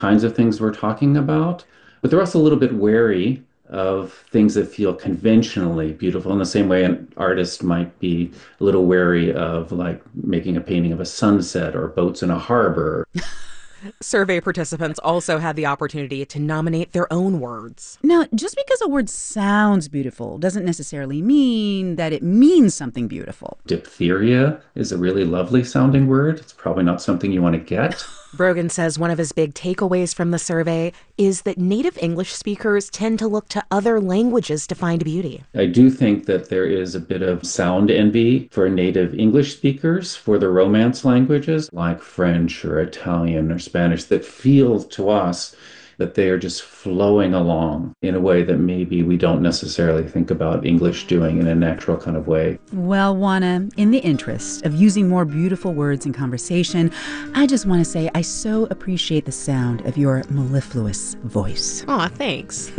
kinds of things we're talking about, but they're also a little bit wary of things that feel conventionally beautiful in the same way an artist might be a little wary of like making a painting of a sunset or boats in a harbor. Survey participants also had the opportunity to nominate their own words. Now, just because a word sounds beautiful doesn't necessarily mean that it means something beautiful. Diphtheria is a really lovely sounding word. It's probably not something you want to get. Brogan says one of his big takeaways from the survey is that native English speakers tend to look to other languages to find beauty. I do think that there is a bit of sound envy for native English speakers for the Romance languages like French or Italian or Spanish that feel to us that they are just flowing along in a way that maybe we don't necessarily think about English doing in a natural kind of way. Well, Juana, in the interest of using more beautiful words in conversation, I just want to say I so appreciate the sound of your mellifluous voice. Aw, thanks.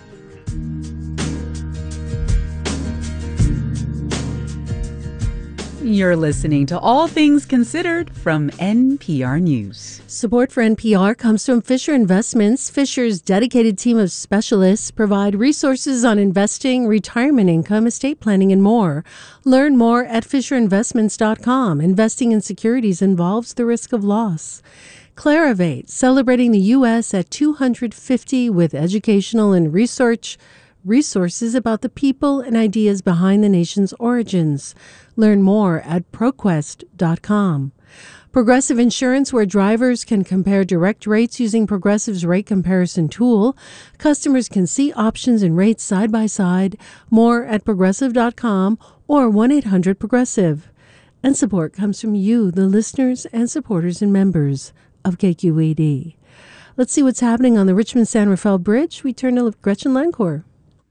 You're listening to All Things Considered from NPR News. Support for NPR comes from Fisher Investments. Fisher's dedicated team of specialists provide resources on investing, retirement income, estate planning, and more. Learn more at FisherInvestments.com. Investing in securities involves the risk of loss. Clarivate, celebrating the U.S. at 250 with educational and resources about the people and ideas behind the nation's origins. Learn more at ProQuest.com. Progressive Insurance, where drivers can compare direct rates using Progressive's rate comparison tool. Customers can see options and rates side by side. More at Progressive.com or 1-800-PROGRESSIVE. And support comes from you, the listeners and supporters and members of KQED. Let's see what's happening on the Richmond-San Rafael Bridge. We turn to Gretchen Lancourt.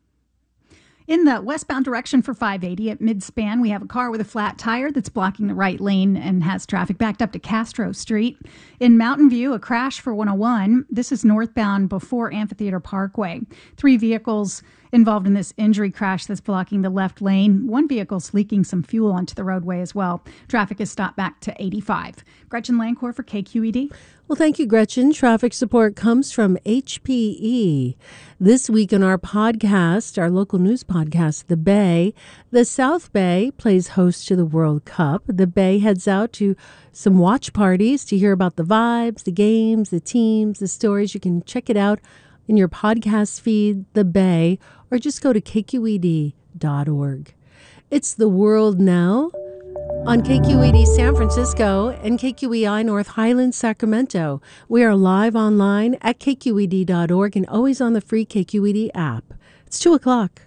In the westbound direction for 580 at Midspan, we have a car with a flat tire that's blocking the right lane and has traffic backed up to Castro Street. In Mountain View, a crash for 101. This is northbound before Amphitheater Parkway. 3 vehicles involved in this injury crash that's blocking the left lane. 1 vehicle's leaking some fuel onto the roadway as well. Traffic is stopped back to 85. Gretchen Lancourt for KQED. Well, thank you, Gretchen. Traffic support comes from HPE. This week on our podcast, our local news podcast, The Bay, the South Bay plays host to the World Cup. The Bay heads out to some watch parties to hear about the vibes, the games, the teams, the stories. You can check it out in your podcast feed, The Bay, or just go to kqed.org. It's The World Now on KQED San Francisco and KQEI North Highlands, Sacramento. We are live online at kqed.org and always on the free KQED app. It's 2 o'clock.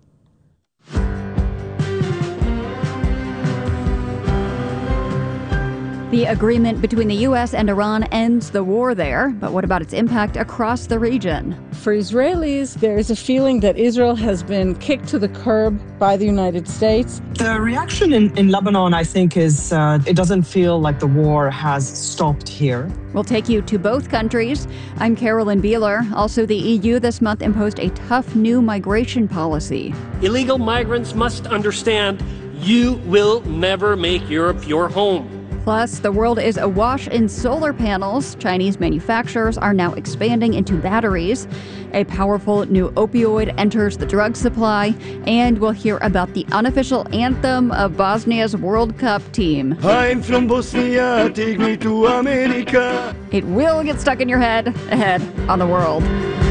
The agreement between the U.S. and Iran ends the war there, but what about its impact across the region? For Israelis, there is a feeling that Israel has been kicked to the curb by the United States. The reaction in Lebanon, I think, is it doesn't feel like the war has stopped here. We'll take you to both countries. I'm Carolyn Beeler. Also, the EU this month imposed a tough new migration policy. Illegal migrants must understand you will never make Europe your home. Plus, the world is awash in solar panels. Chinese manufacturers are now expanding into batteries. A powerful new opioid enters the drug supply. And we'll hear about the unofficial anthem of Bosnia's World Cup team. I'm from Bosnia, take me to America. It will get stuck in your head. Ahead on The World.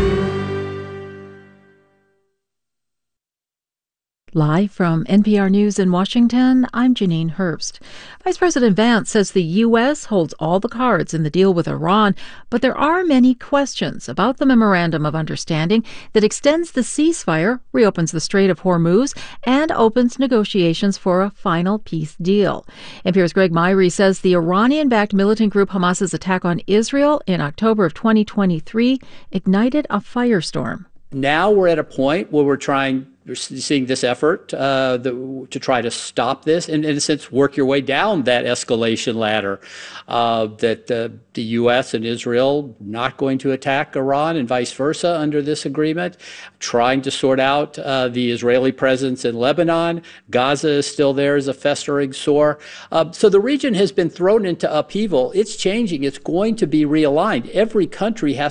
Live from NPR News in Washington, I'm Janine Herbst. Vice President Vance says the U.S. holds all the cards in the deal with Iran, but there are many questions about the Memorandum of Understanding that extends the ceasefire, reopens the Strait of Hormuz, and opens negotiations for a final peace deal. NPR's Greg Myrie says the Iranian-backed militant group Hamas's attack on Israel in October of 2023 ignited a firestorm. Now we're at a point where we're trying We're seeing this effort to try to stop this and, in a sense, work your way down that escalation ladder, that the U.S. and Israel not going to attack Iran and vice versa under this agreement, trying to sort out the Israeli presence in Lebanon. Gaza is still there as a festering sore. So the region has been thrown into upheaval. It's changing. It's going to be realigned. Every country has